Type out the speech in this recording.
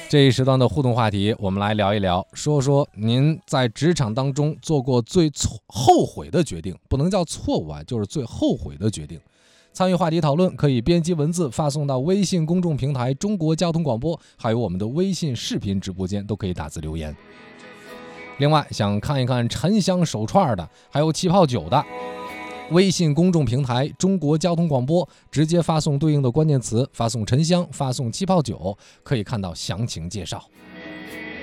这一时段的互动话题，我们来聊一聊，说说您在职场当中做过最后悔的决定，不能叫错误啊，就是最后悔的决定。参与话题讨论可以编辑文字发送到微信公众平台中国交通广播，还有我们的微信视频直播间都可以打字留言。另外想看一看沉香手串的还有气泡酒的，微信公众平台中国交通广播直接发送对应的关键词，发送沉香，发送气泡酒，可以看到详情介绍。